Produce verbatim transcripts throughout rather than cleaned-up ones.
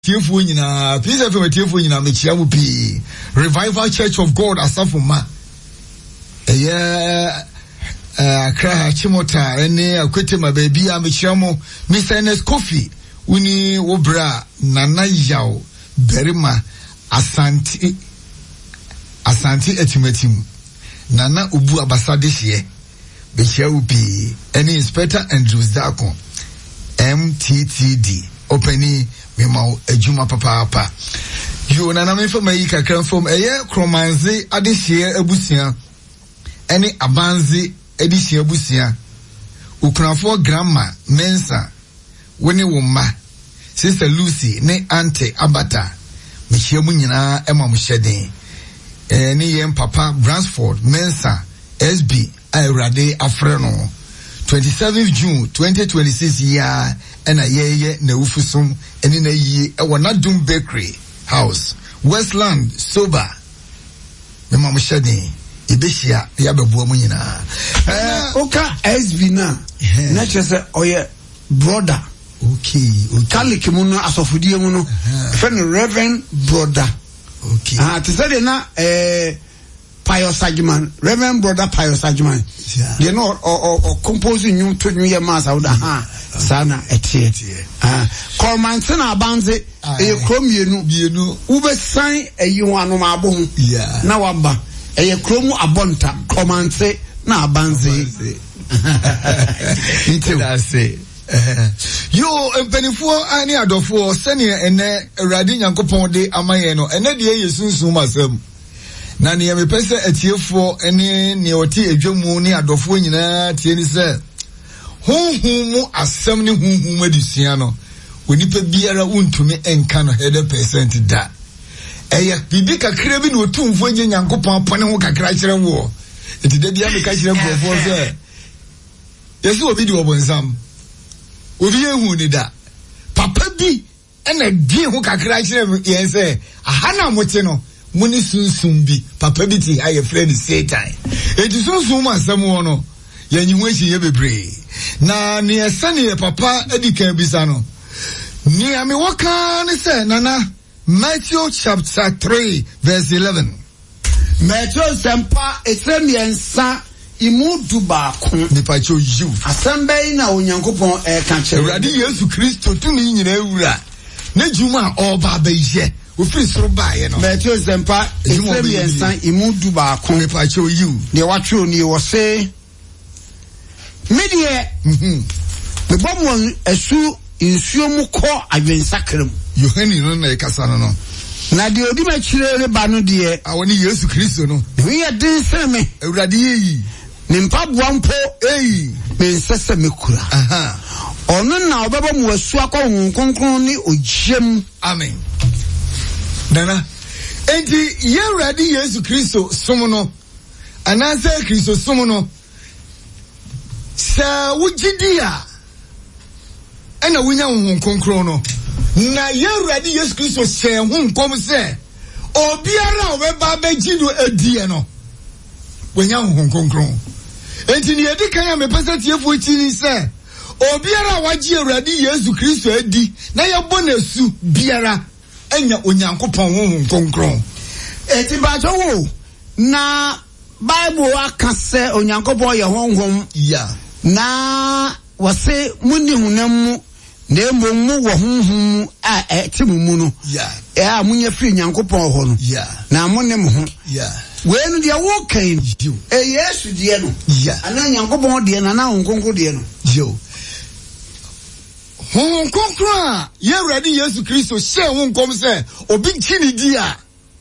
Tiefo nyina, please F M tiefo nyina me chia mu pi. Revival Church of God Asafoma. Eh Accra Chimota ene akwete ma baby a me chia mu Mister Ernest Kofi uni wobra nana yaw berima Asante Asante etimatim nana ubu abasade hye be chia u pi ene Inspector Andrews Dako M T T D opening Memo ejuma papa papa. You na na me from yi kakran from eye kromanze adehie abusia ene abanze adehie abusia ukunafo grandma Mensa woni woma Sister Lucy ne auntie Abata me hie mu nyina ema mo hyeden eh ne yem papa Bransford Mensa S B Irade Afreno twenty-seventh June twenty twenty-six year and a year na ufusum and in a year a Wanadum Bakery House Westland Soba the mama shading Ibishia Yababu Munina Oka S B na not just oh yeah brother okay Kali Kimuno Asofudia Muno friend Reverend brother okay ah to say na eh Pius Ajman, Reverend Brother Pius Ajman. Yeah. You know, or, or, or composing new to new year mass out ha sana etie. Ah, Cormansana Banze, a chrome you know, you know, Ube sign a you are no mabon. Yeah. Now amba, a chromo abonta, Cormanse, na Banze. Until I say. Yo empenifo ani adofo sene ene Awurade Nyankopon de amayeno ene de yesunsun masam na ne me pese atiefo ene ne oti edwamu ne adofo nyina tie ni se honhum mu asem ne honhum adisia no onipa biara untumi enka no one hundred percent da eya bibi kakra bi no otumfo nye Nyankopon apone ho kakra kire wo enti da bia me ka kire brofo se yesu obi di obonsam obi ehu ni da papa bi ena die ho kakra kire yen se aha na mote no muni sunsun bi papa bi ti aye friend Satan eti sunsun ma asem wo no yanyi ho ehie bebre na ne esane papa edikan bisa no ni ame waka ne se nana Matthew chapter three verse eleven Matthew sempa etremiensa imudu ba kon ni pa cho you asembe na Onyankopon e ka kire Awurade Yesu Kristo tumi nyina ewura na juma oba ba ye ofiri soro baaye no Matthew sempa etremiensa imudu ba kon ni pa cho you de watwe oni wo se medie mhm me bomo esu insuo mu ko adwensakram Yohani no na ekasa no no na de odi ma chire ba no de awoni Yesu Kristo no we ye din seme Awurade yi ni mpaboa mpo eyi me nsese mekura aha ono na obeba mu asu akọ nkonkron ni ogyem amen dana enti ye Awurade Yesu Kristo som no ananse Kristo som no sa wugidia ena wunya nkonkron no na ye Awurade Yesu Kristo se ho nkom se obiara obeba beji no adie no wunya nkonkron enti ni edikan ya mepesa tiefo chini se obiara waji Awurade Yesu Kristo adi na ye bonasu biara enya Onyankopon ho nkonkron eti ba jowo na Bible akase Onyankopon ye honhom ya na wase muni hunam na mu wo honhom a eti mu no ya e a munye firi Nyankopon ho no ya na monem ho ya we no de wo kan you e Yesu de no ya ana Nyankopon de na na honkonkron de no yo honkonkron ye Awurade Yesu Kristo she ho nkom se obi nkini di a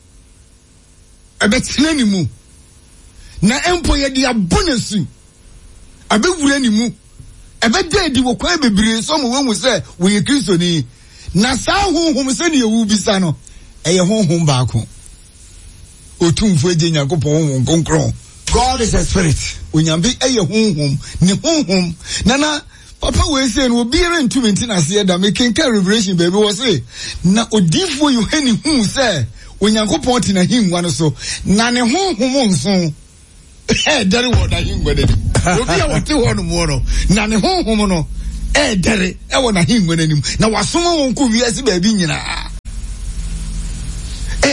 ebetena ni mu na empo ye de abonasu abewura ni mu ebeda di wo kwa bebre so mo wonu se wo ye Kristo ni na sa honhom se ne ewu bisa no eye honhom baako otumfo ege Nyankopon honkonkron God is a spirit onyambe eye honhom ne honhom nana papa we say no obiere ntumi ntina se da me kenka Revelation baby wo say na odifo Yohani hu se Onyankopon tina hingwa no so na ne honhom nso eh dare wo da hingwa de obi a wote ho no mo no na ne honhom no eh dare e wo na hingwa nanim na wasom won ko wiase baabi nyina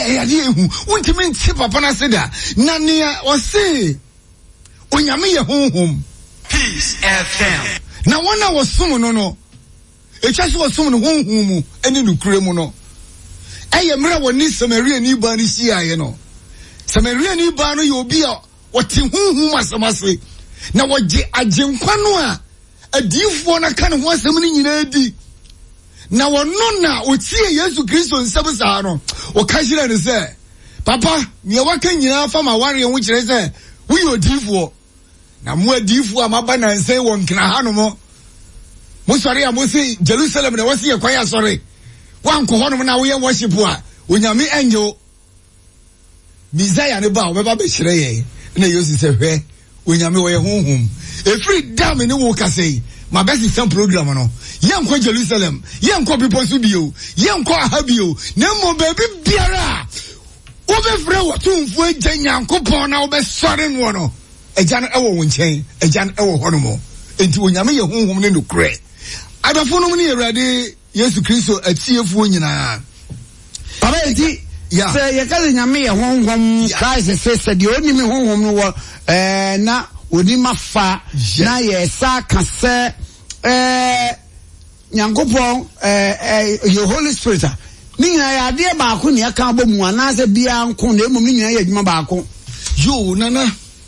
eh ade ehu wontimi nti papa na seda na nea ɔse onyame yɛ honhom Peace F M na wana wɔsom no no etwa so wɔsom no honhom mu ɛne nukure mu no ɛyɛ mmerɛ wɔ ni Samaria ni ba ni hyiaeɛ no Samaria ni ba no yɛ obi a wɔte honhom asamase na wɔgye agyenkwa no a adiifoɔ na ka ne ho asɛm no nyinaa di na wɔno na otie Yesu Kristo nsɛm saa no wɔka hyerɛ ne sɛ papa nea waka nyinaa fa ma ware ho kyerɛ sɛ woyɛ odiifoɔ na mo adiifoɔ a maba nansɛn wɔ nkena ha no mo mosɔre a mosi Jerusalem na wɔsi yɛ kwan asɔre wankɔ hɔ nom na woyɛ worship a onyame ɛnyɛ Messiah ne ba wɔbɛba bɛhyerɛ yɛn na Yesu sɛ hwɛ onyame wɔyɛ honhom efiri dam ne wo kasɛi ma bɛsi sɛm program no yɛnkɔ Jerusalem yɛnkɔ bepɔ so bio yɛnkɔ aha bio na mmom baabi biara wobɛfrɛ wɔtomfoɔ agya Nyankopɔn na wobɛsɔre no no agya no ɛwɔ wo nkyɛn agya no ɛwɔ hɔ no mo enti onyame yɛ honhom ne nokorɛ adɔfo no mu ne Awurade Yesu Kristo atiefoɔ nyinaa papa enti sɛ yɛka sɛ nyame yɛ honhom Christ sɛ sɛ deɛ ɔnim honhom no wɔ ɛɛ na onim afa na yɛsa ka sɛ ɛɛ Nyankopɔn ɛɛ yɛ Holy Spirit a ne nyinaa yɛ adeɛ baako ne yɛka abɔ mu anaasɛ biara nko na mmom ne nyinaa yɛ adwuma baako yo nana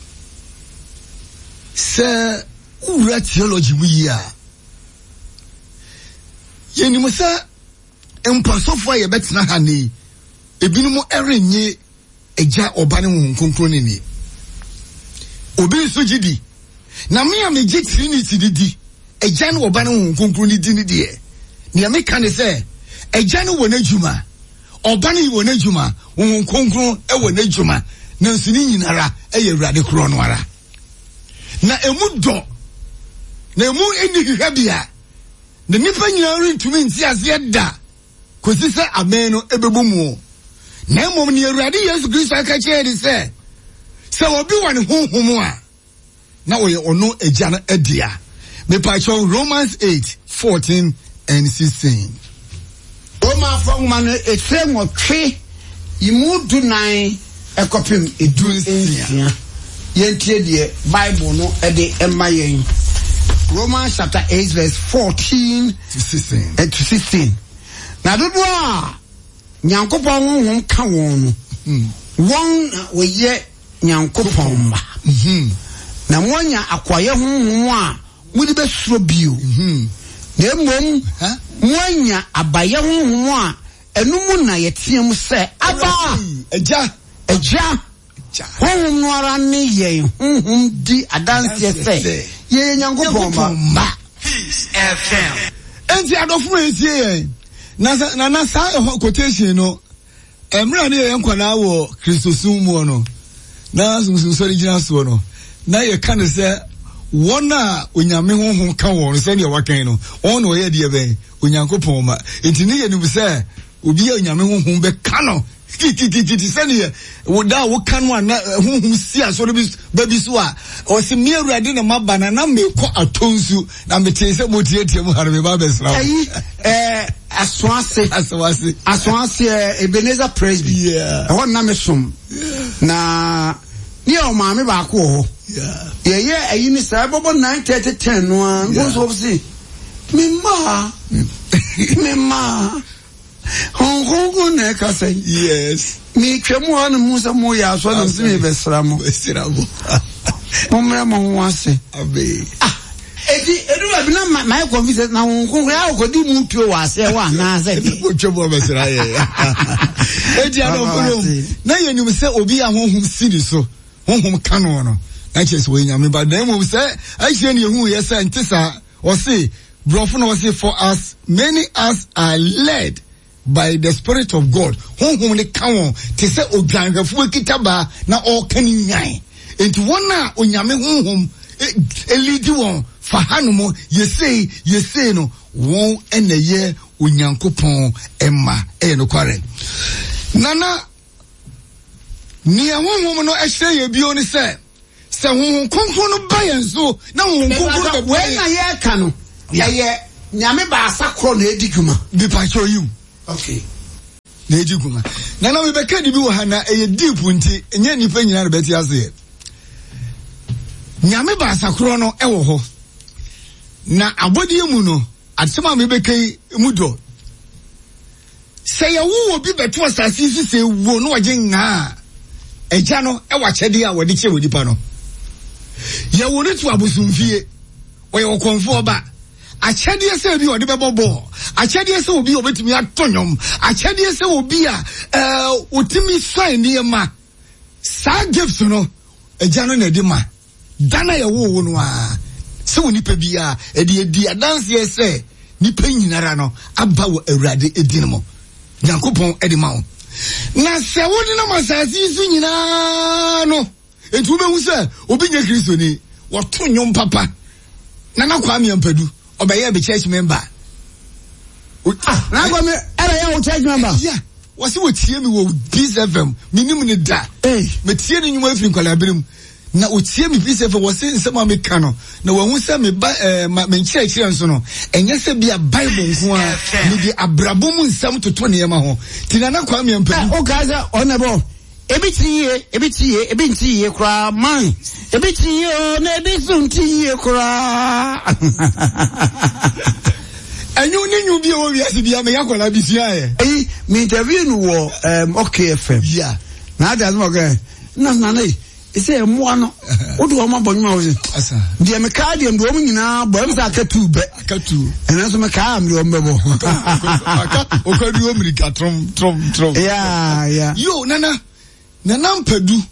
sɛ wura theology mu yi a yɛnim sɛ mpasɔfoɔ a yɛbɛtena ha ne ebinom ɛrenye agya ɔba ne honhom kronkron ne ni obi nso gye di na me a megye Trinity di di agya ne ɔba ne honhom kronkron ne di ne deɛ nea meka ne sɛ agya ne wɔ n'adwuma ɔba ne wɔ n'adwuma honhom kronkron ɛwɔ n'adwuma na nso ne nyinara ɛyɛ Awurade korɔ no ara na emu dɔ na emu eni hwehwɛ bia na nipa nyinaa rentumi nti aseɛ da kosi sɛ amen no ɛbɛbɔ mu na mmom ne Awurade Yesu Kristo aka kyerɛ de sɛ sɛ obi wɔ ne honhom a na ɔyɛ ɔno agya no adia mepakyɛw Romans eight fourteen and sixteen Roma from man etre nwɔtwe imu dunan ekopim edu nsia yentie de Bible no ede ema yen Romans chapter eight verse fourteen to sixteen and to sixteen na dodo a Nyankopɔn honhom ka wɔn no wɔn wɔyɛ Nyankopɔn ma na monya akwayɛ honhom a mudi bɛsuro bio na mmom monya abayɛ honhom a ɛno mu na yɛteɛ mu sɛ aba agya agya honhom no ara ne yɛn honhom di adanseɛ sɛ yɛyɛ Nyankopɔn ma Peace F M enti adɔfo etie yɛn na na na saa quotation no emra ne yɛn nkwana wɔ Kristosum mu no na sunsun sɔre gyina so no na yɛ ka ne sɛ wɔn a onyame honhom ka wɔn sɛ ne wakan no wɔn na ɔyɛ deɛ bɛn Onyankopɔn ma enti ne yɛ nim sɛ obi a onyame honhom bɛ ka no kikikikiti sɛ ne woda wo ka no na honhom si asɔre bi babi so a ɔsɛ me Awurade na maba na na mekɔ atonsu na mete sɛ motietie mu hare me ba bɛsra ayi eh aswase aswase aswase Ebenezer Presby yeah ɛhɔ na mesom na ni o maame ba ko ho yeah ye ye ayi ni sa bobo nine thirty ten no an go so see me ma me ma hon hon na ka say yes me twemu an mu sa mo ya so na me besra mo besra mo mo mra mo wase abe ah edi edu abi na my convince na hon hon ya ko di mu tuo wase wa na say ko twebo besra ye edi ado kono na yenim se obi a honhom sidi so honhom kano no na kyes we nyame ba dan mo se ahie ne hu ye se ntisa o se brofo no say for us many us are led by the Spirit of God honhom ne kawo te se odwanhafo kitaba na o kani nyan enti wona onyame honhom elidi won fa hanumo yesei yesei no won eneye Onyankopɔn emma e no kware nana ni honhom no ehye ye bio ni se se honhom konkron no ba yen so na honhom konkron be we na ye ka no ye nyame ba asa kro na edidwuma be pa show you okay na eji kuma na na me be ka di bi wo ha na e deep nti enye nipa nyina na beti ase nyame ba asakro no e wo ho na abodie mu no atsema me be kai mu do se ya wo obi beto asase si se wo no oje nga eja no e wa chede a wode che wodi pa no ya wo ne to abosumfie o ye okonfo oba achade ese bi ode bebobo achade ese obi obetimi atonyom achade ese obi a eh otimi sign ne ma sa gift no eja no na di ma dana ye wo wo no a se woni pa bia e de di adanse ese nipa nyinara no aba wo awurade edin mo Yankopon e di ma wo na se wodi na masasi su nyina no etu be hu se obi nye Kristo ni wo tonyom papa na na kwa mi ampadu obeye be church member ah na go me era ya church member yeah wasi wo tie mi wo Peace F M minim ni da eh me tie ni nyuma afiri kwalabirim na o tie mi Peace F M wasi nsema me ka no na wo hu se me ba me nchire chire nso no enye se bia Bible nko a me di abrabom nsam toto ne yema ho tinana kwa mi ampadu o ka za onebo ebi tiye ebi tiye ebi ntiye kra man ebi tiye na ebi suntiye kra anyu ni nyu bi o wi asi bia me yakola bi sia e eh me interview no wo um okay F M yeah na da mo ga na na na ise mo ano o do mo bonwa o asa de me ka de ndo mo nyina bo em sa ka tu be ka tu ena so me ka am de o mbebo o ka du o mrika trom trom trom yeah yeah yo nana nana mpadu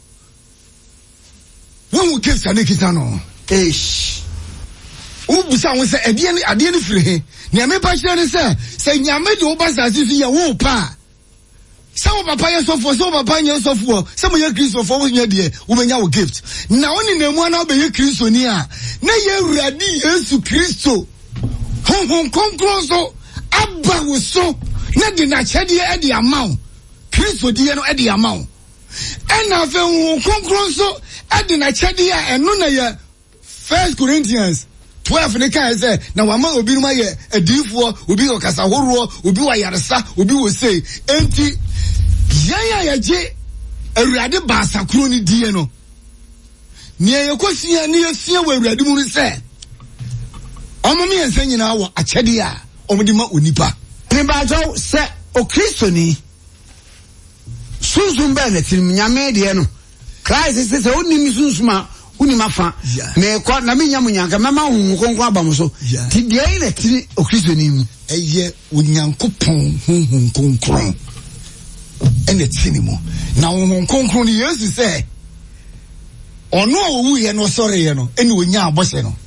won wo kesa ne kisa no eish o busa won se ade ne ade ne firi he ne me pa kire ne se se nyame de o ba sa sisi ya wo pa se wo papa ye sofo se wo papa nye sofo se mo ye Kristo fo wo nya de wo menya wo gift na woni na mu na be ye Kristo ni a na ye uradi Yesu Kristo hon hon konkro so aba wo so na de na chede e de amaw Kristo die no e de amaw ena fe hon konkro so e de na chede a eno na ye First Corinthians twelve ne kan say na wama obi numa ye adifo obi okasa horo obi wa yaresa obi wo say enti yaya yaje awurade ba asakro ni die no ne ye kosia ne ye sia wa awurade mu se omo me ensa nyina wo achede a omo di ma onipa ni ba jo se o Kristo ni sunsun be ne tin nyame de no Christ se se oni mi sunsuma uni mafa me kwa na me nyamu nyanka mama hu konkon abam so ti de ai na ti o Kristo ni mu eye onyankopon hu konkon ene tini mo na hu konkon ni Yesu se ono owu ye no sore ye no ene onya abose no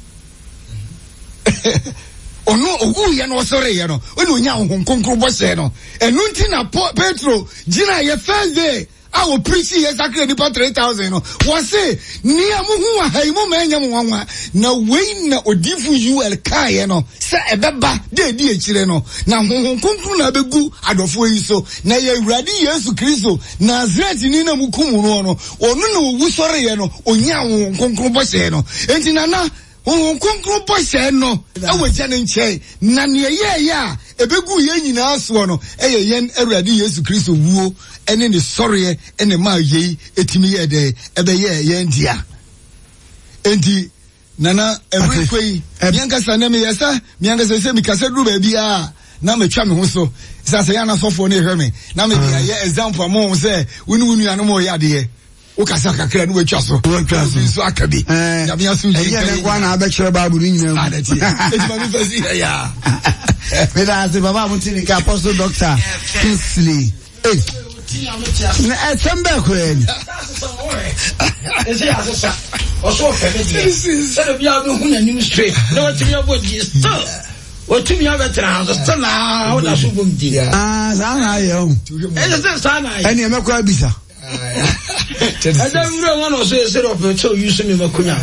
ono owu ye no sore ye no ene onya hu konkon bose no enu nti na Petro gina ye first day I will preach here exactly about three thousand. Was say, near Muhua, Haimu Manyamwa, now wait na Odifu you el Kayano, say a baba, de dear Chileno, now Hunkuna Begu, Adolfo so, na ye ready yes to Cristo, Nazret Nina Mukumuno, or no Wusoriano, or Yamu Concroboseno, and Tinana. Oh, konkro boy no. I was janin che. Nani ya ya. Ebegu ye nyina aso no. Eye yen Awurade Yesu Kristo wuo ene ne sore ene ma ye etimi ye de ebe ye yen dia. Enti nana every kwei. Mianga sa na me yesa. Mianga se se mi kase dru ba bia na me twa me ho so. Sa se ya na sofo ne hwe me. Na me bia ye example mo se wunu wunu anu mo ya de. Ukasa kakra no watwa so so akabi ya bia so yi kan kwa na abekere babu ni nyina adati ejima mi fasi ya me da se baba mutini ka Apostle Doctor Kingsley eh na esembe kwen ese ya so oso feme die se do bia do hu na nim straight na watimi abodi stop watimi abetra so stop na o da so bom die ah sa na yo ese sa na yo eni emekwa bisa I don't know one or say set up so you see me makunya.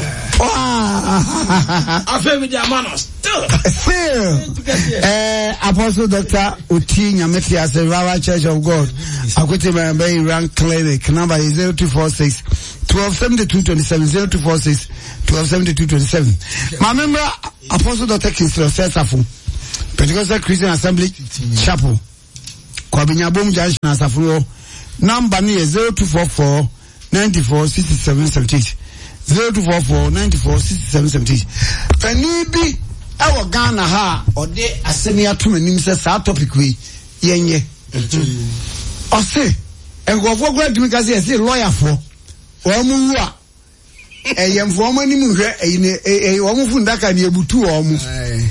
I feel with the man still. Still. Eh Apostle Doctor Uti Nyamefia Rawa Church of God. Akwete Bay Rank Clinic. Number is zero two four six twelve seventy-two twenty-seven zero two four six twelve seventy-two twenty-seven. My member Apostle Doctor Kingsley Sesafo. Pentecostal Christian Assembly Chapel. Kwabenya Bom Junction asafo number ni zero two four four nine four six seven seven eight zero two four four nine four six seven seven eight. Pani bi awo Ghana ha ode asemi ato manim se sa topic we yenye ose engofo gwa dimi ka se lawyer fo o mu wu a eyemfo o manim hwe eyine e o mu fundaka ne ebutu o mu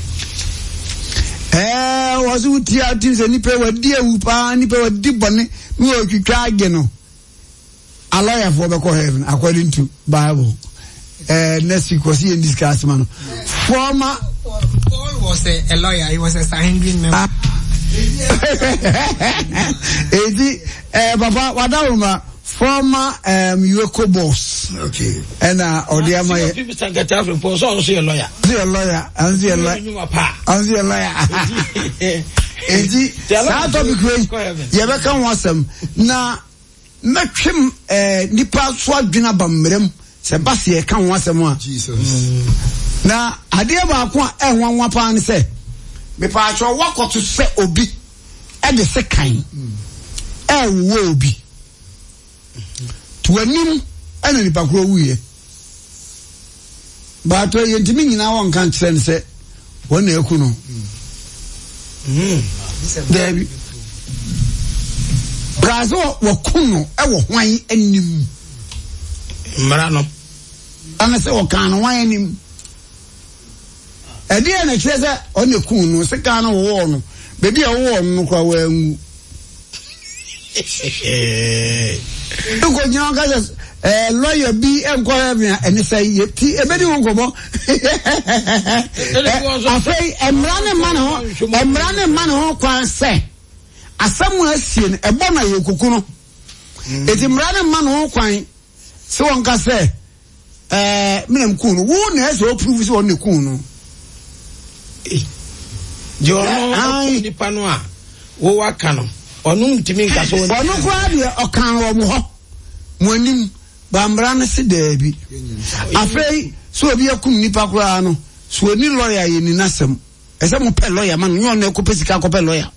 eh wasu ti ati se ni pe wadi ewu pa ni pe wadi bone mi o twitwa age no a lawyer for be heaven according to Bible. Uh, next week was he in discuss man. Former Paul was a, a lawyer. He was a Sanhedrin member. Edi eh Papa Wadawuma former um U E C O boss. Okay. And uh Odiama people stand get out from Paul, so a lawyer. A lawyer, and a lawyer. And a lawyer. Edi that topic we you become wasem na metwem eh nipa so adwena bammerem se base e kan wasem a Jesus na ade ba ko a enwanwa pa ne se me pa acho wakoto se obi e de se kan e wo obi to anim ana nipa ko wuye ba to ye ntimi nyina won kan kire se won na eku no mm Debbie Brazo wakuno ewo hwan anim mara no ana se wakano hwan anim edi na kyereze one kunu se ka no wo no bebi a wo no kwa wangu ko nyanga ka eh lawyer bi enko ya eni say ti ebedi won kobo afei emrane man ho emrane man ho kwan se asamu asien ebo na yekuku no eti mrane man ho kwan se won ka se eh minem kunu wo na eso prove se won ne kunu jo no ni pano a wo waka no onu ntimi nka so won onu kwa de okan wo mo ho mo anim ba mrane se dabi afei so obi akum nipa kura no so ni lawyer ye ni nasem ese mo pe lawyer man nyo na ko pesika ko pe lawyer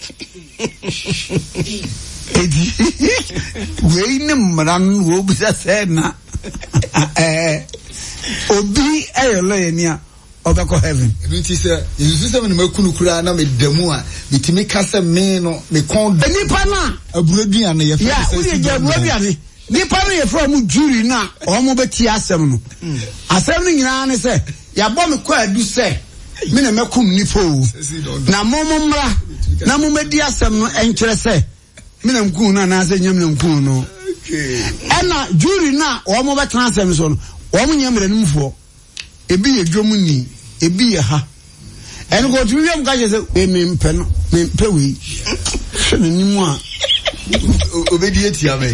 edi we ni mran wo bisa se na eh obi e lawyer ni a obeko heaven ebi ti se yesu se me makunu kura na me damu a bitimi kasa me no me kon nipa na aburadua na ye fa se se ya aburadua ni nipa na ye from jury na o mo beti asem no asem ni nyina ne se ya bo me kwa adu se me na makum nipa o na momo mra na mo medi asem no enkyere se me na mkun na na se nyam na mkun no okay ena jury na o mo beti asem so no o mo nyam re numfo ebi ye dwom ni ebi ye ha en go tu wiem ka je se e me mpe no me mpe wi hwe ni mu a obedi etia me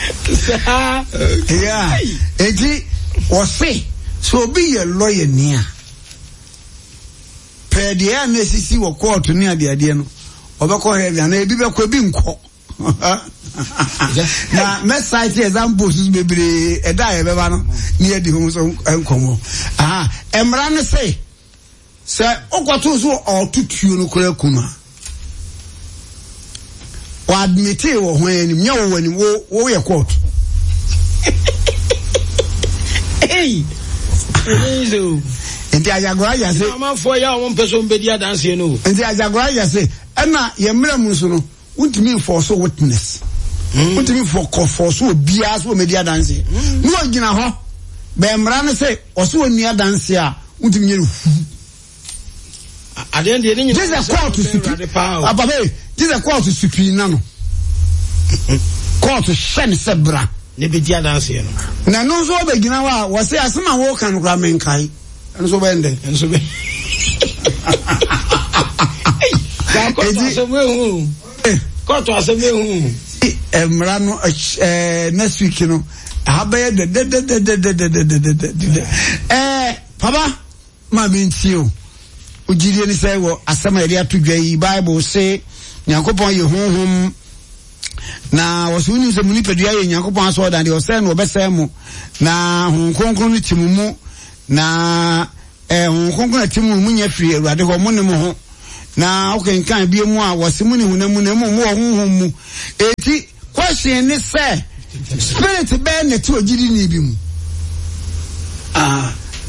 yeah eti o se so bi ye lawyer ni a pe de ya na sisi wo court ni ade ade no obekọ heavy na ebi bekọ bi nkọ na me cite examples bebre eda ye beba no ni edi hu so enkomo ah emra ne say se okwato so otutuo no kura kuma wa admit wo ho anim nya wo anim wo wo ye court hey ezo enti ajagora ya se ma fo ya o mpeso mbedi adanse no enti ajagora ya se ena ye mra mu so no untimi force witness untimi for force obia so media dance no ogina ho be mra ne se oso oni dance a untimi nyere ade ande ni nyina this court to supi ababe this court to supi na no court shen sebra ne bedia dance no na no so be gina wa wo se asema wo kan kra menkai enso be ende enso be edi koto aseme hu emra no eh next week no abaye de de de de de de de de eh papa ma bintio ujiri ni say wo asema ere atodwa yi Bible say Nyankopon ye honhom na wasuni se muni pedua ye Nyankopon aso dan de o say no obese mu na honkonkron ni timumu na eh honkonkron timumu nya firi Awurade ho mo ne mo ho na okay kan bi mu a wosimu ni hunamu na mu wo honhom eti question ni say spirit be na ti ogidi ni bi mu ah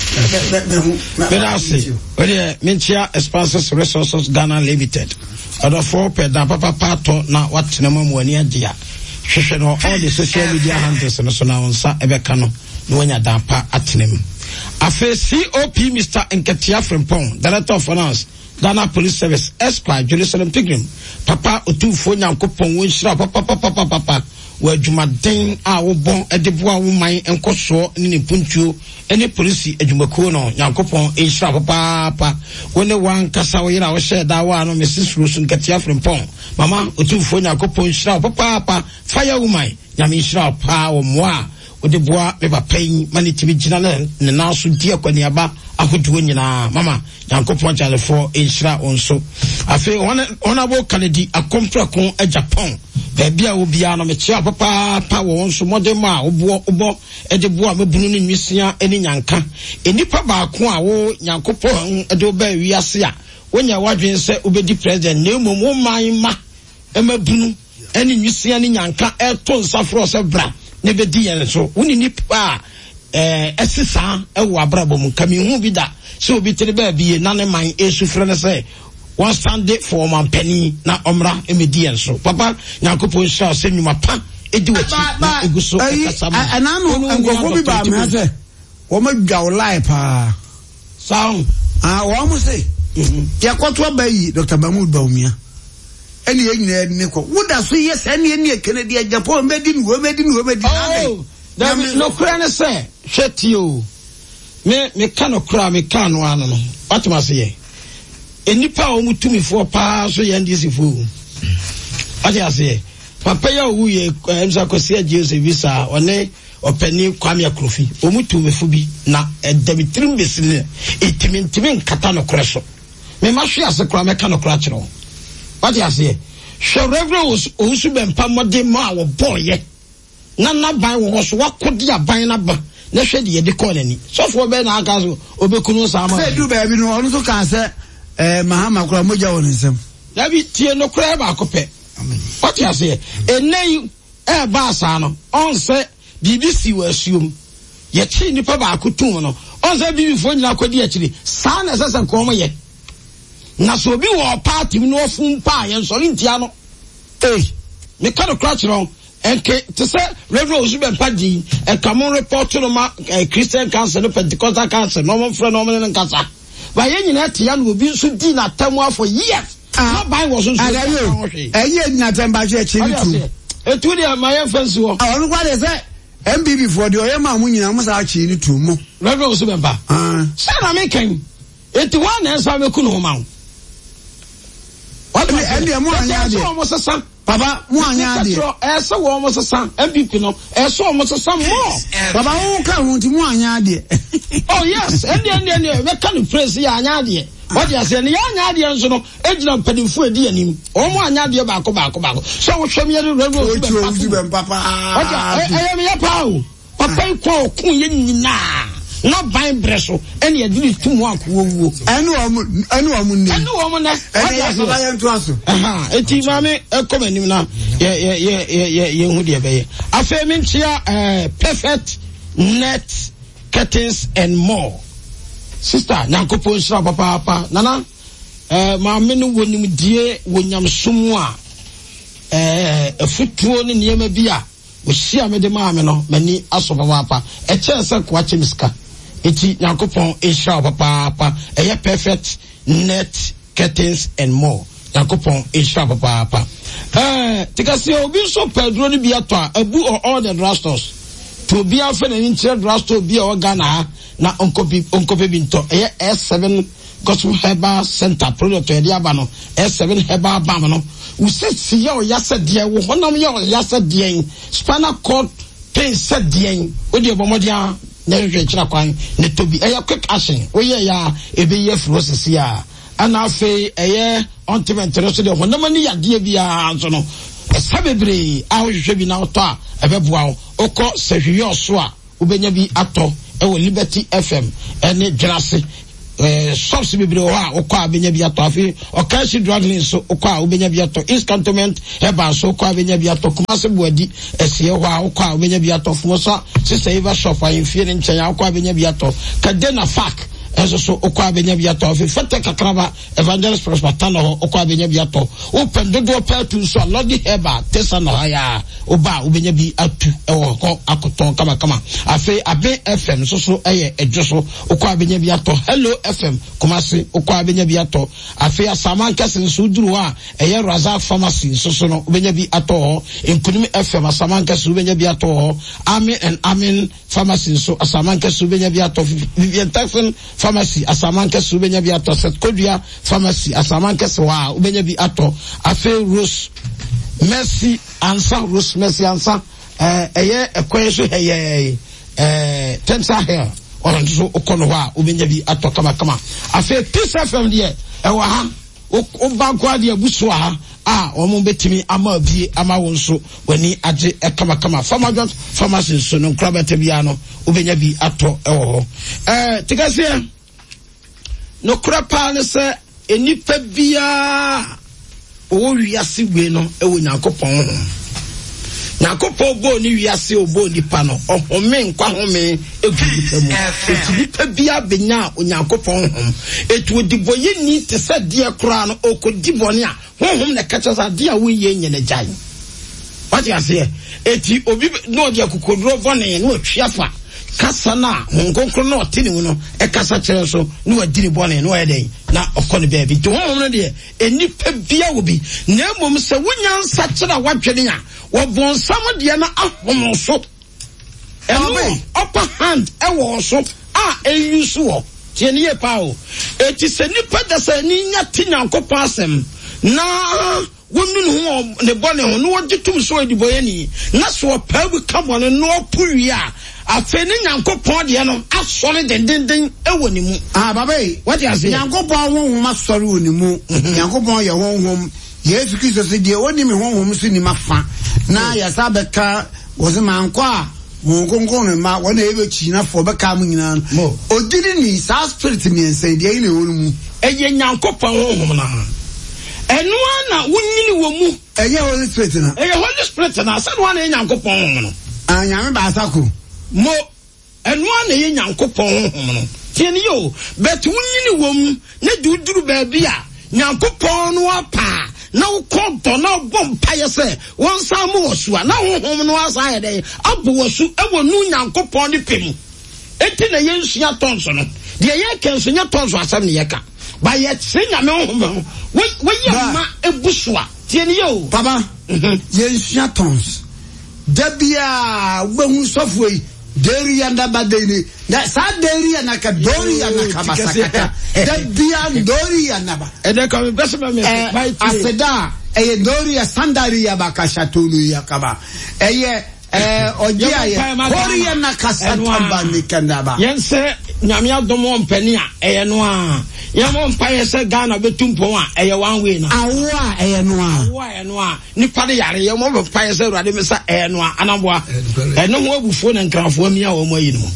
Bedasi, where Minchia Expanses Resources Ghana Limited. Other four per da papa pato na what cinema money dia. She know all the social media handles and so now sa ebekano no nya dampa atinem. Afe C O P Mister Nketia Frimpong, Director of Finance, Ghana Police Service, Esquire Jerusalem Pilgrim. Papa Otufo Nyankopon winshira papa papa papa papa. Where Jumaden a wo bon edeboa wo man enkoso ni ne puntuo ene police edwumako no Nyankopon enhira papa papa wone wan kasa wo yira wo share da wa no Missus Rosun Nketia Frimpong mama Otufo Nyankopon enhira papa papa fire woman nyame enhira pa wo moa odeboa me papa yi mani tibi gina ne na so di akwaniaba ahoduo nyina mama Nyankopon jalefo enhira onso afi wona wona bo Kennedy akomprakon a Japan bebia obia no me chia papa pa wo nso modema obo obo edeboa mebunu ne nwisia eni nyanka enipa baako a wo Nyankopon ede oba wiase a wonya wadwen se obedi president na emom wo man ma emabunu eni nwisia ne nyanka eto nsafro se bra ne bedi yen so woni nipa eh esisa ewo abrabom kamihu bi da se obi tere ba bie na ne man esufre ne se one stand for man penny na omra emedian so papa Nyankopon sha se nyuma pa edi wachi na eguso ekasama ananu ngofo bi ba me ase wo ma dwa lie pa sound ah wo mo say ya kwoto ba yi Doctor Mahmoud Bawumia eni enyina ne ko woda so yes eni eni Kennedy Japan medi ni wo medi ni wo medi na no kra ne say hwetio me me kano kra me kano ano no what ma say enipa o mutumi fo pa so ye ndisi fo ati ase papa ya wu ye emsa kosia Jose visa one openi Kwame Akrofi o mutumi fo bi na edemitrim besile etimentimi nkata no kreso me ma hwe ase kra me ka no kra kiro ati ase hwe reverend o su bempa mode ma wo boye na na ban wo so wakodi aban na ba na hwe de ye de call ani so fo be na aka so obekunu sa ma se du ba bi no onu so ka se eh mahama kura moja won nsem dabi tie no kura ba akopɛ what you say enei e ba sa no on se B B C wa asuom ye chi nipa ba akotum no on se B B fo nyina akodi akiri sa na sese nkom ye na so bi wo party no ofun pa ye nsori ntia no eh me ka no kura chiro enke to say Reverend Ozuben Padi e come report no ma Christian Council no Pentecostal Council no mo frɛ no mo ne nkasa ba ye nyina tia no obi nso di na tamu for years no buy was nso eh ye na tamba che chi tu etu dia ma ye fancy wo ah onu kwa de say M B B for the oyema mu nyina mo sa chi ni tu mu Reverend Ozuben Pa ah say na me kan etu wa na ensa me ku no ma what e de mo anya de mo sesa papa mo anya de e se wo mo sesa M B P no e so mo sesa mo papa wo ka hu ti mo anya de oh yes and then then we can praise ya anya de what you say ya anya de nso no ejina mpadimfu edi anim o mo anya de ba ko ba ko ba ko so wo hwem ye Reverend Ozuben papa what you eh me ya pa o papa ko kun ye nyina na ban breso ene ye di tumu akwo wo enu omu enu omu ni enu omu na ene ya baba ye nto aso aha eti mame ekomanim na ye ye ye ye ye hu de be ye afemi ntia eh perfect net curtains and more sister Nyankopon sra papa papa nana eh mame no wonim die wonyam sumu a eh afutuo ne niema bi a wo hia me de mame no mani aso papa papa e che se kwa chemiska eti Nyankopon ehia papa papa eye perfect net curtains and more Nyankopon ehia papa papa eh tikasi obi so pedro ni bi ato a abu all the drasters to be a fan and drasto be a Ghana na onkopi onkopi binto eye S seven gospel herbal center product e dia ba no S seven herbal balm no we say see ya yasa de wo honam ya yasa de spinal cord pain said de o de bomodia na hwe kira kwan ne tobi eye quick action we ye ya ebe ye frosis ya ana fe eye ointment no so de honam ni ya de bia so no sabebre a wo hwe bi na oto a ebeboa oko sehwe so a ubenya bi ato e wo Liberty F M ene dwase eh shops bebre ho a okwa abenya bi ato afi okashi dragging so okwa obenya bi ato East Cantonment eba so okwa abenya bi ato Kumasi Buadi esie ho a okwa obenya bi ato Fumosa sister Eva shop a infie nchen ya okwa abenya bi ato Kadena Fak eso so okwa abenya bi ato afi Fete Kakraba Evangelist Prospertano ho okwa abenya bi ato open dodo petu so Lodi Heba Tesa no haya oba obenya bi atu ewo ko akoton kama kama afi Abe F M so so eye ejoso okwa abenya bi ato Hello F M Kumasi okwa abenya bi ato afi Asamanka sensu duru a eye Razak Pharmacy so so no obenya bi ato Nkunim F M Asamanka so obenya bi ato Amin and Amin Pharmacy so Asamanka so obenya bi ato Vivian Typhoon Pharmacy Asamanka so obenya bi ato Setkodua Pharmacy Asamanka so wa obenya bi ato afi Rose Mercy Ansa Rose Mercy Ansa eh eye ekweso heye eh Tensa Hill on so okono wa obenya bi ato kama kama afi Peace F M de e wa ha o bankwa de abuso ha ah omo betimi ama bi ama wonso wani age e kama kama Farmer Pharmacy so no krabata bia no obenya bi ato e wo ho eh tikase no krapa ne se enipa bia o wiase gbe no e wo Nyankopon ho Nyankopon bo ni wiase obo nipa no ohome nkwa home egudu mu etipa bia benya Onyankopon ho etu odiboye ni te se de kura no okodibone a honhom na kacha de a wo ye nyene jan what you say eti obi no de akokodro bone no atwiafa kasa na honkonkro na otini mu no e kasa kire so no adini bone no eden na okone baabi to honhom no de enipa bia wo bi na emom se wonyansa kira wadwene a wobonsam de na ahom so eno upper hand e wo so a eyusu wo tieni ye pa o eti se nipa da se ni nya tinyankopon asem na wonu ho ne bone ho no wogitum so ediboye ni na so pa bu kamone no puwi a afeni Nyankopon de no asore dendenden ewo ni mu ah babai what you say Nyankopon honhom asore woni mu Nyankopon ye honhom Yesu Kristo se de woni me honhom so ni mafa na ya sabeka woze manko a monkonkon ma wona ebe china fo beka mu nyina odiri ni sa spirit mi ense de ine wonu mu eye Nyankopon honhom na enu ana wunyini wo mu eye Holy Spirit na eye Holy Spirit na sa no ana Nyankopon honhom no anya me ba asako mo enu ana ye Nyankopon honhom no tieni yo bet wunyini wo mu na duduru ba bia Nyankopon no apa na ukonto na bompa yese won sam wosu na honhom no asa ye den abo wosu ewo nu Nyankopon ni pemu eti na ye nsua tonso no de ye kenso nya tonso asam ne yeka ba ye tsenya me honhom we we ye ma ebusua tieni yo baba ye nsua tons dabia wehu sofoi deri anda badeni da sa deri anaka dori anaka basakata dabia dori anaba ede ka me besema me aseda eye dori sandari ya bakashatulu yakaba eye eh ogia ye hori anaka satamba nikandaba yense nyame adomo mpani a eye no a yamo mpaye se Ghana betumpon a eye one way na awa eye no a awa eye no a nipa de yare yamo mpaye se urade me sa eye no a anamboa eno ho abufuo na nkranfo mi a wo mo ayi no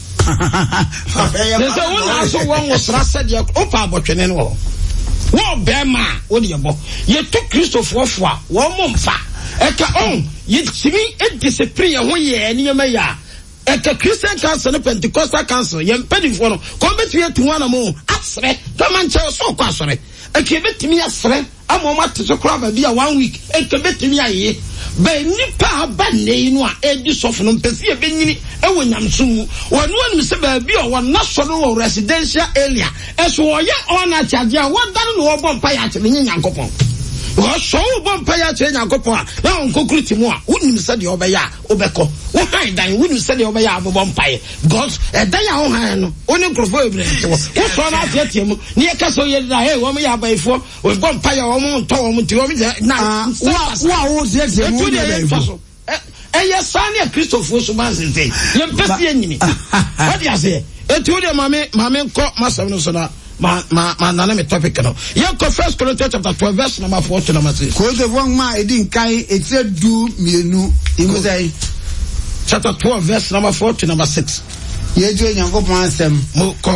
se wona so won wo sra se de opa abotwene no wo be ma wo de bo ye to Christopher fo a wo mo mfa eka on ye timi e discipline ho ye ni yema ya eka Christian Council no Pentecostal Council ye mpedi fo no ko betu ye tuwa na mo asre to man che so ko asre eka betimi asre amoma tete kra ba bia one week eka betimi aye ba nipa ba nei no a edi sof no mpesi e benyini e wo nyamsum wonu anu se ba bia wo na so no residential area eso wo ye ona charge a wo dan no wo bompa ya che Nyankopon wo so wo bompa ya che Nyankopon a na onkokriti mu a wonim se de obeya obeko wo han dan wonim se de obeya bompa ye because e dan ya ho han no oni nkrofo ebre to wo so na atiatia mu ne ye ka so ye da hey wo me ya baifo wo bompa ya wo mo nto wo mo ti wo me na wa wo ze ze mu ne baifo eye sane Christopher so man say ye mpesi enyini what you say etu de mame mame nko masam no so na ma ma ma na me topic no ye ko First Corinthians chapter twelve verse number four to number six ko de won ma edin kai etie du mienu imuzai chapter twelve verse number four to number six ye je Nyankopon asem mo ko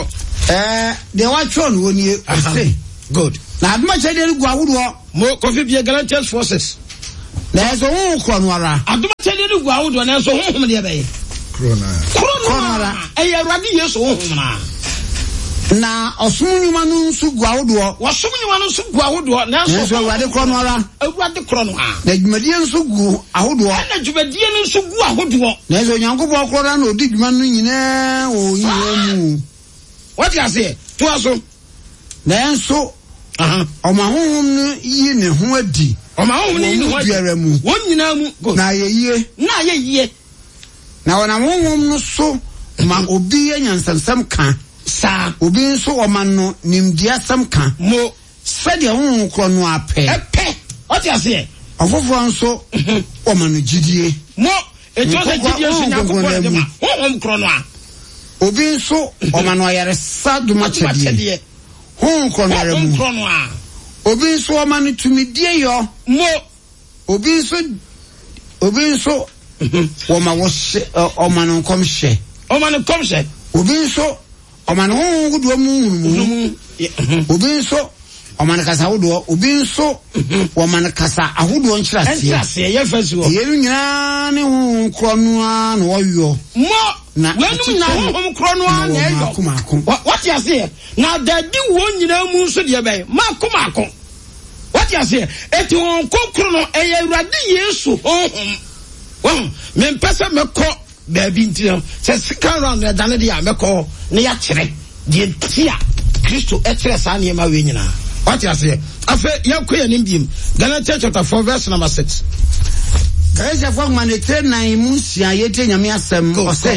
Eh, the watch on when you say good. Now, much I didn't go out. More coffee be a Galatians forces. There's a whole corner. I do tell you to go out when I saw home the other. Corona. I already yes, home. Na osunu manu nsu guawdo wasunu manu nsu guawdo na so awade kronora awade kronora na dwumadie nsu gu ahodo na dwumadie nsu gu ahodo na so nyankopɔ krora na odi dwuma no nyina o yimu what you say to aso na enso aha ɔmahonhom no yi ne ho adi ɔmahonhom no yi ne ho adi mu won nyina mu na yeye na yeye na wana honhom no so ma obi anyansam ka sa obi nso omano nimdia sam ka mo sede honhom kro no apɛ ɛpɛ what you say ɔfoforo nso omano gidie mo eto se gidie so nyakopɔ de ma honhom kro no a obi nso omano yare saduma chedie honhom kro no ara mu kro no a obi nso omano tumidie yo mo obi nso obi nso woma wo omano komhye omano komhye obi nso omano honhom mu mu obi nso omano kasa wodo obi nso omano kasa ahodo nkyerase nkyerase ye fasi wo ye nyina ne honhom kro no a na woyo mo wenu na honhom kro no a na eyo what you say na dadi wo nyina mu nso de be makomako what you say eti won kokro no eye awurade Yesu honhom won me mpesa mekọ baby ntino se second round na dane de ya mekọ na ya kire de tia Kristo etre sa na ma we nyina what you say afa yakoya nimbiem Galatians chapter four verse number six Galatians four man etre nan mu sia yete nyame asem o say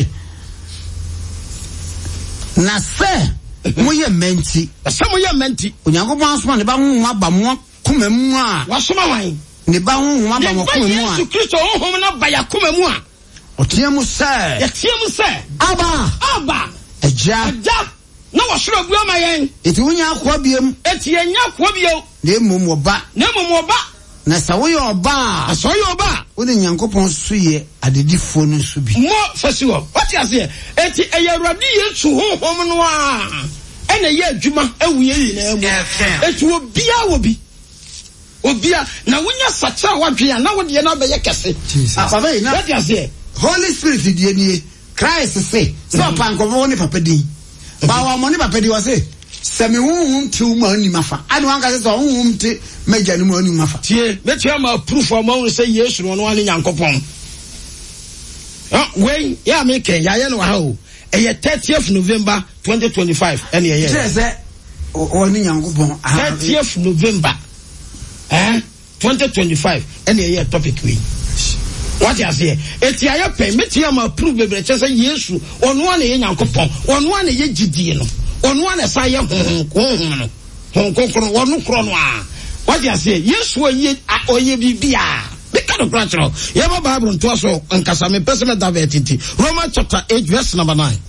na se mo ye menti se mo ye menti onyankopon asoma ne ba hu aba mo akoma mu a wasoma wan ne ba hu aba mo akoma mu a Yesu Kristo honhom na ba yakoma mu a otiemu se yetiemu se aba aba eja eja na wasoro bua ma yen eti wonya akwa biem eti enya akwa bio na emom oba na emom oba na sa wo ye oba so ye oba wo ne nyankopon so ye adedifo no so bi mo fasiwo what you say eti eyawrade Yesu honhom no a ena ye adwuma awuye nyina mu eti obia obi obia na wonya sacha wadwe na wode na be ye kese papa ina what you say Holy Spirit die nie Christ say so panko ne papa din ba wa mo ne papa di wa say se me honhom ti ma ni mafa anu anka say so honhom ti meja ni ma ni mafa tie me tie ma proof of ma say Yesu no no ani Nyankopon ah when ya me ken ya ye no ha o e thirtieth November twenty twenty-five ene ye say say o ni Nyankopon thirtieth November eh twenty twenty-five ene ye topic we what you say eti aye pe me tie ma proof bebre che say Yesu ono ani ye Nyankopon ono ani ye gidie no ono ani sa ye honhom no honhom ono kro no a what you say Yesu oye oye bibia me ka no kratro ye ba Bible nto so nkasa me pese me davetiti Romans chapter eight verse number nine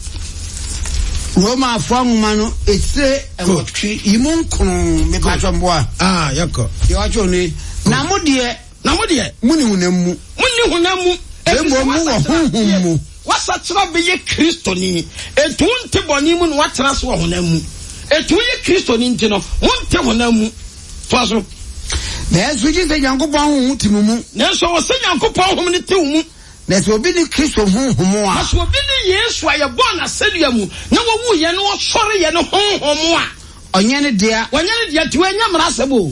Roma afanguma no etse emotwi imun kun me ka twomboa ah yako ye wa choni na modie na modie muni hunemu muni hunemu embo mu wo honhom mu wasa tra be ye Kristo ni etu nte boni mu no watra so honam etu ye Kristo ni nti no wonte honam to so na so ji se Nyankopon honhom ti mu na so wo se Nyankopon honhom ni ti mu na so obi ni Kristo honhom a na so obi ni Yesu aye born asedua mu na wo wu ye no sore ye no honhom a onye ne dia onye ne dia ti wanya mra sebo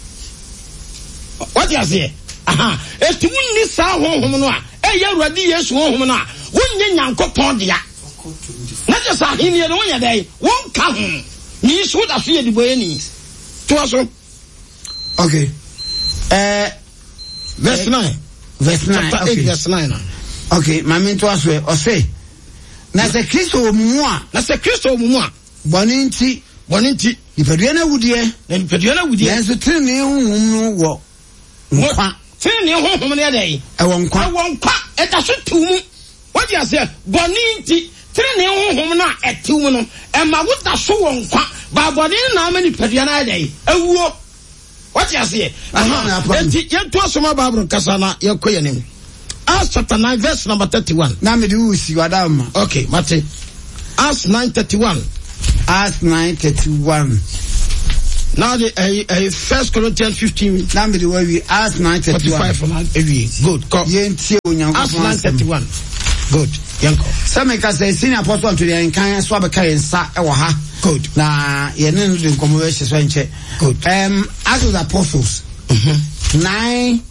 what you say aha etu ni sa honhom no a e ye Awurade Yesu honhom no a wonye Nyankopon dia na je sa hini no wonya dai won ka ho ni so da so ye di boye ni to so okay eh verse nine verse nine chapter okay eight verse nine okay mami to aso o say na se Kristo mu a na se Kristo mu a boni nti boni nti ipadua na wudie na ipadua na wudie na so tini honhom no wo nkwa tini honhom no dai e wo nkwa e wo nkwa e da so tumu what you say boni nti tini honhom no a etu mu no e ma wo da so wo nkwa ba boni na ma ni ipadua na dai ewuo what you say aha enti ye to asoma Bible kasa na ye koye nim Acts chapter nine verse number thirty-one na me di usi wadama okay mate Acts nine thirty-one Acts nine thirty-one. Now the uh, uh, First Corinthians fifteen. Now the way we Acts nine thirty-one. Good. Acts nine thirty-one. Good. Yanko. Some can say senior apostle to the Enkan Swabaka and Sa Ewaha. Good. Na Yenin in conversation Swenche. Good. Um Acts of the Apostles. Mm-hmm. Nine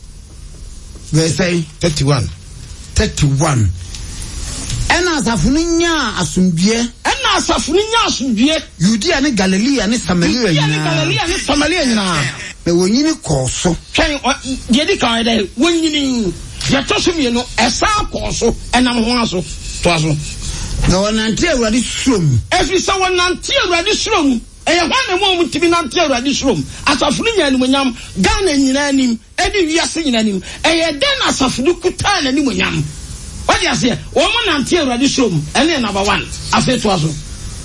verse thirty-one. Thirty-one. Ena asafuninya asumbie. Ena asafuninya asumbie. Judea ne Galilee ne Samaria nyina. Judea ne Galilee ne Samaria nyina. Na wonyini koso. Twen de di kan de wonyini. Ya tosumi no esa koso enam ho aso. To aso. Na wonante awurade surom. Efi sa wonante awurade surom. Eye hwan na mo mutimi nante awurade surom. Asafuninya ni monyam Ghana nyina anim, edi wiase nyina anim. Eye den asafunu kuta na ni monyam. What do you say? Woman and tear ready shroom, and then number one. I say to us.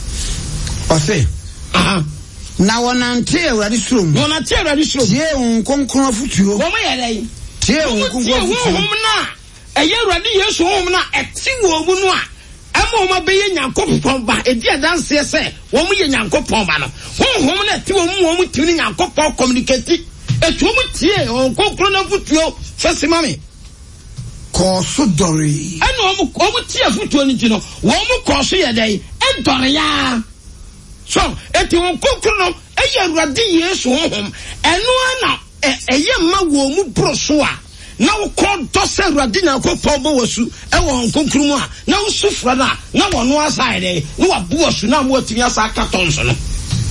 I say, uh huh. Now one and tear ready shroom. One and tear ready shroom. Yeah, on concrete foot you. Woman, I tear on concrete. A year ready, yes, woman, a two woman. I'm on my being young copy pomba, a dear dance, say, woman, young cop pomba. One woman, a two woman tuning and cop communicating. A two woman tear on concrete foot you, first mammy. Koso dori. Eno omu omu tia futu oni jino. Womu koso ye dai. E dori ya. So, eti won kokru no eye Awurade Yesu honhom. Eno ana eye ma wo mu broso a. Na wo ko do se Awurade na ko pobo wasu. E wo kokru mu a. Na wo sufra na. Na wo no aside dai. Na wo bu wasu na mo atimi asa ka tonso no.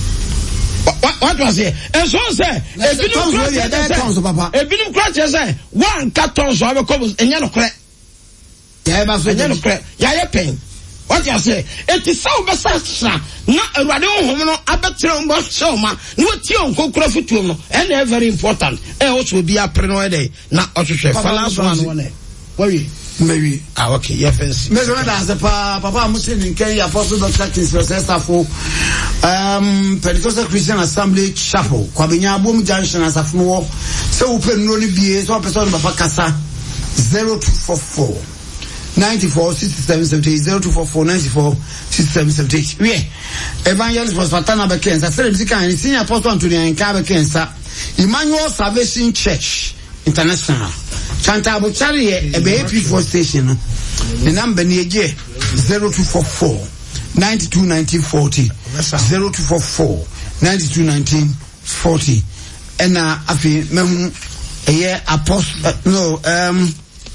What was it? And so say, Ebinum Christ, Ebinum Christ say, one carton so I will come and yellow crack. Yeah, but yellow crack. Yeah, pain. What you say? It is so bad, not a radio homo, a better on so ma, no tion, go crofituno, and they're very important. And also be a prenoid day, not also say, for last one, one day. Worry. Maybe. Ah, okay, yeah, fancy. Maybe that's the Papa Muslim in Kenya, Apostle Doctor Kings, for um, Pentecostal Christian Assembly Chapel, Kwabinya Boom Junction as a floor. So open no be so person Bafakasa zero two four four ninety four sixty seven seventy zero two four four ninety four sixty seven seventy. Yeah, Evangelist was Fatana Bekensa. I said, "Mzika, senior apostle Anthony Nkabe Kensa, Emmanuel Salvation Church International." Chanta Buchari a B A P four station. The number near zero two four four ninety two nineteen forty zero two four four ninety two nineteen forty. And uh, I feel mem a year apostle no um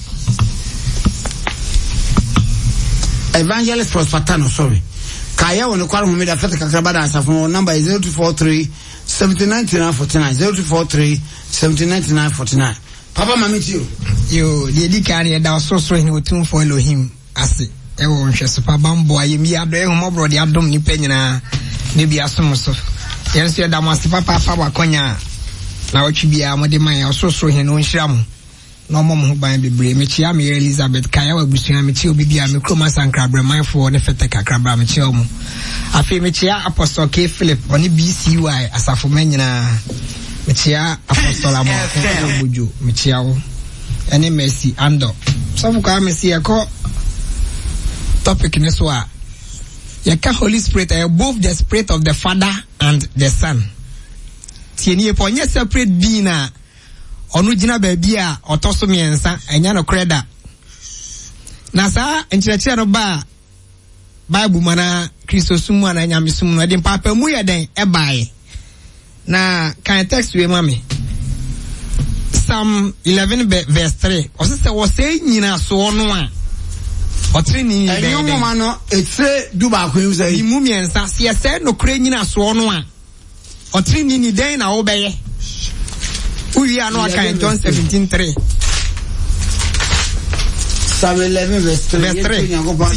Evangelist Prospertano, sorry. Kaya on the quorum made a flat Kakrabada phone number is zero two four three seventy nine forty nine zero two four three seventy nine forty nine. Papa mami tio. Yo, the edikari da so so hin otum for Elohim ase. E wo nhwe so pa bambo ayem ya do e ho mobro de adom ni pa nyina ne bia som so. Yen so da mase papa pa wakonya na otwi bia mo de man ya so so hin no nhira mo. Na omom ho ban bebre me chia me Elizabeth Kaya wa busua me chia obi bia me kroma sankra breman fo ne fete kakra bra me chia omo. Afi me chia Apostle K Philip oni B C Y asafo man nyina. Michia Apostle Amo Buju Michiao any Messi Ando. Some come see a call topic in this one. Yaka Holy Spirit are both the spirit of the Father and the Son. Tieni upon your separate being a original baby or tosomiensa and yano creda. Nasa and Chachero Ba Bible Mana Christosuma and Yamisum Nadim Papa Muya den ebai. Na can I text you, mommy? Psalm eleven verse three. Or sister was saying, you know, so no one. Or training. And you man, it's a duba who say, Mummy and Sassy said, no crane in a swan one. Or training in day now obey. We are not kind John seventeen three. Psalm eleven verse three. Verse three.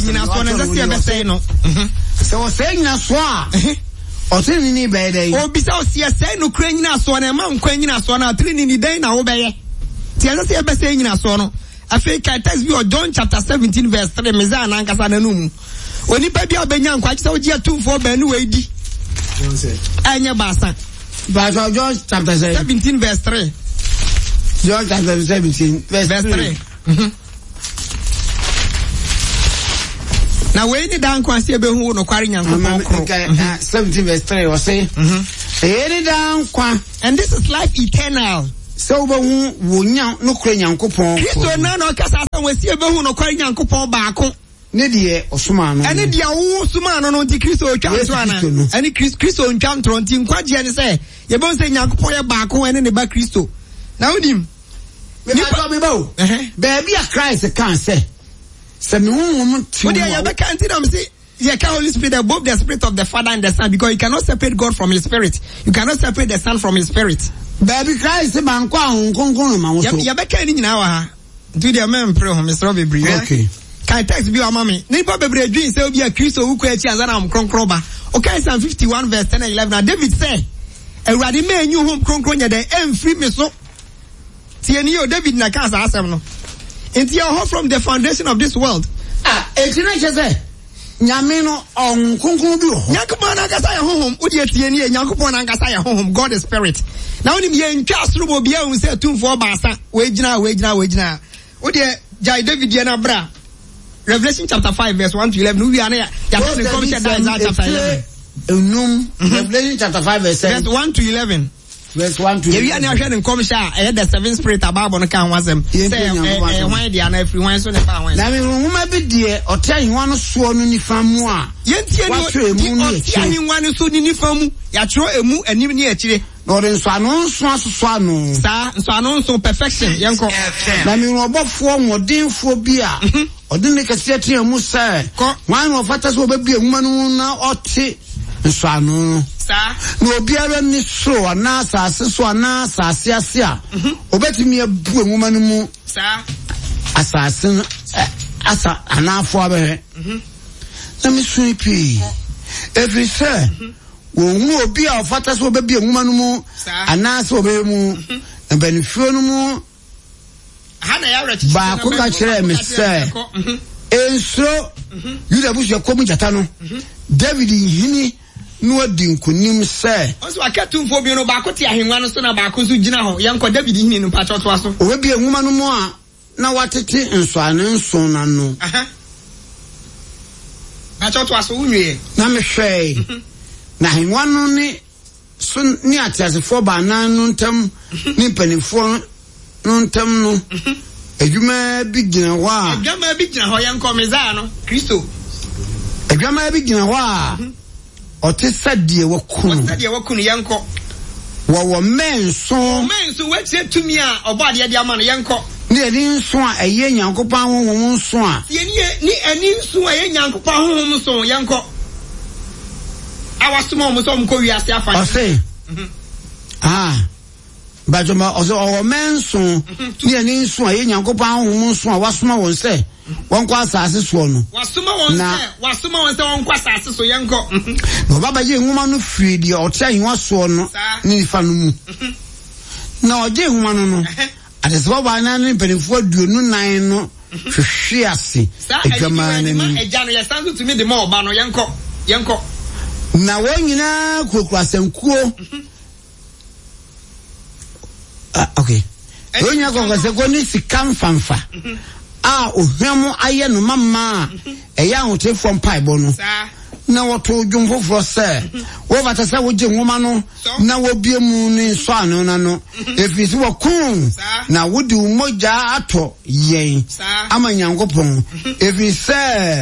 So saying, na swan. Otini ni bede. O bisa o sia say no kra nyina so na ma nkwa nyina so na trini ni den na wo beye. Ti ase se be say nyina so no. Afei ka text bi o John chapter seventeen verse three meza na nkasa na num. Oni pa bia obenya nkwa kisa o gia two four ba nu we di. Anya basa. But John chapter seventeen verse three. John chapter seventeen verse three. Mhm. na we ni dan kwa se be hu no kware nyankopon kro seventeen verse three was say any dan kwa, and this is life eternal. So be hu wo nya no kro nyankopon Kristo na no kasa san we se be hu no kware nyankopon baako ne de osuma no ene de wo suma no no nti Kristo otwa so ana ene Kristo ntwa ntro nti nkwaje ne se ye be se nyankopon ye baako ene ne ba Kristo na wodim me ba me ba o baby a Christ can say se me hu mu ti wo de ye be kan ti am say ye can Holy Spirit above the spirit of the Father and the Son, because you cannot separate God from his spirit, you cannot separate the Son from his spirit. Baby Christ man kwa nkonkon ma wo so ye be kan ni nyina wa ha do the men pray home Mister Bebre. Okay, can text bi o mama ni pa bebre dream say obi a Kristo wu kwa chi anza na mkronkron ba. Okay, Psalm fifty-one verse ten and eleven. Now David say, "Ewurade me anyu hom kronkron ye den emfiri me so." Tie ni o David na ka sa asem no. Enti your hope from the foundation of this world. Ah, enti na che say nyame no on kronkron bi ho. Nyankopon na ka sa ye honhom, odi tie ni Nyankopon na ka sa ye honhom, God is spirit. Na oni me ntwa soro bi ehun say tumfo baasa, we gina we gina we gina. Odi Jai David ye na bra. Revelation chapter five verse one to eleven. We are ya ya come share that chapter eleven. Enum Revelation chapter five verse verse one to eleven. Verse one to eleven. We are na hwe come share eh the seven spirit ababo no kan wasem. Say eh wan dia na free wan so ne pa wan. Na me huma bi de otan hwa no so no nifa mu a. Yentie ni otan hwa no so ni nifa mu. Ya tro emu anim ni akire. No den so anu so asoso anu. Sa so anu so perfection yenko. Na me robofo modinfo bi a. Odin ne kase tia mu say. Wan no fata so obabi ehuma no na ote so anu. Sa no obiara ni so ana asase so ana asase ase a. Obetimi abu ehuma no mu. Sa asase asa anafo abe. Na me sweepy. Every say wo obi a ofata so obabi ehuma no mu ana so obe mu. Mbanifo no mu ba ko ka kire me say enso yuda busu yakomu jata no David hini no adi nkonim say onso akatumfo bi no ba ko ti ahenwa no so na ba ko so gina ho yanko David hini no pa choto aso o bi ehuma no mu a na watete enso ane nso na no aha ba choto aso unwe na me hwe na ahenwa no ni so ni atiasefo ba nan no ntam ni panifo no ntam no edwuma bi gina ho a edwuma bi gina ho yanko meza no Kristo edwuma bi gina ho a ote sadie wakunu sadie wakunu yanko wo wo menso menso wetie tumi a obade de ama no yanko ni eni nso a eye nyankopan honhom nso a ye ni ni eni nso a eye nyankopan honhom nso yanko awasoma mo so mko wiase afa ose ah bajoma ozo o menso ni eni nso a eye nyankopan honhom nso a wasoma won se won kwa asase so no wasoma won se wasoma won se won kwa asase so yanko no baba ye nwuma no firi de o tia hinwa so no ni fa no mu na o je nwuma no no ade se baba na ni penifo aduonu nan no hwehwe ase edwama na ni eja no ye sanzo to me de ma oba no yanko yanko na won nyina kokura sankuo ah okay won nyina kokura sankuo ni sikam fanfa ah ohwemu aye no mama eya hotefo mpaibo no na woto dwumfofo se wo bata se wo je nwoma no na wo biemu ni so anu na no efisi wo kun na wodi umoja ato yen amanyankopon efise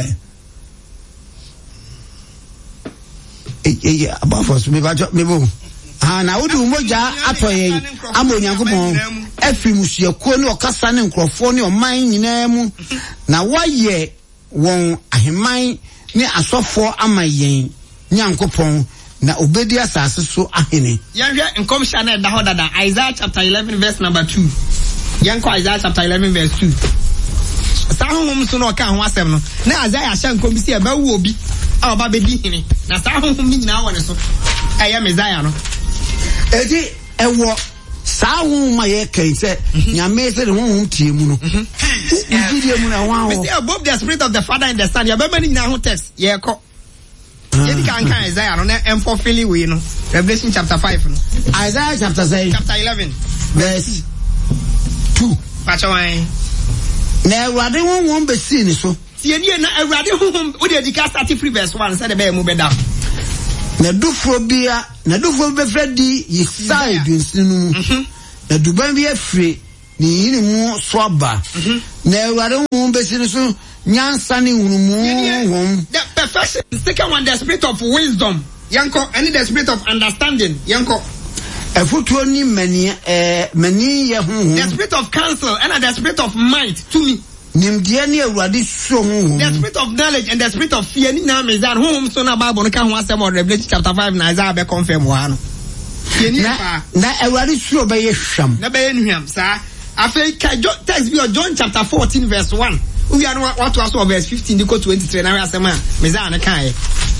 eh eh abafos me ba me bo ah na wodi umoja ato yen amanyankopon efi musiakuo ni okasa ne nkrofo ni oman nyina mu na waye won aheman ni asofo amayen nyankopon na obedi asase so ahene yanhwe nkom sha na da hodada Isaiah chapter eleven verse number two yanko Isaiah chapter eleven verse two sahom so no ka ho asem no na Isaiah sha nkom bi se e ba wo obi a oba bedi hene na sahom ni nyina wone so eye Messiah no edi ewo sahu ma ye kan se nyame se de honhom tie mu no ugidie mu na wa we say above the spirit of the Father and the Son ya be mani nyina ho text ye ko ye di kan kan Isaiah no na em for feeling we no Revelation chapter five no Isaiah chapter seven chapter eleven verse two pacha wan na Ewurade honhom be si ni so tie nie na awurade honhom wo de dika start free verse one say the be mu beda na dufo bia na dufo be fredi Yesaya dunsinu na duban bi afre ni yini mu so aba na awurade honhom be sinu so nyansa ni hurumu the perfection second one the spirit of wisdom yanko and the spirit of understanding yanko efutuo ni mani eh mani ye honhom the spirit of counsel and the spirit of might to me nimdia ni awurade so honhom the spirit of knowledge and the spirit of fear ni na me that honhom so na Bible no ka ho asem of Revelation chapter five na Isaiah be confirm wa no na na awurade so be ye hwam na be ye nhwam sa afei ka text bi John chapter fourteen verse one we are what was verse fifteen go twenty-three na asem a me za na kan e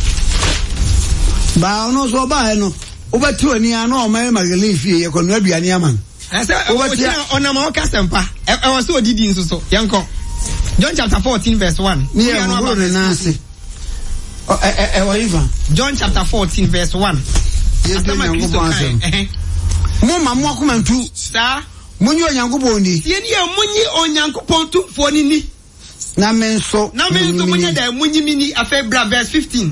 ba no so ba no obatu ani ana o mai magale fie ye kono aduane aman ase obatu ona ma o kasempa e o so odidi nso yanko John chapter fourteen verse one we are no na ase e e wa ivan John chapter fourteen verse one ye de nyango ansem mo ma mo akomantu sa munyi onyankopon ni ye ni munyi onyankopon tu fo ni ni na menso na menso munyi da munyi mini afa bra verse fifteen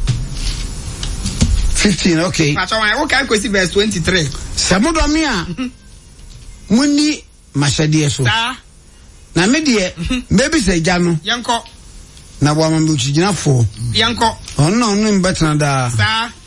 fifteen okay pato wan wo kan kwesi verse twenty-three samudo me a munni mashade so da na me de maybe say gya no yanko na bo amambe uchigina fo yanko onno onno mbetena da sa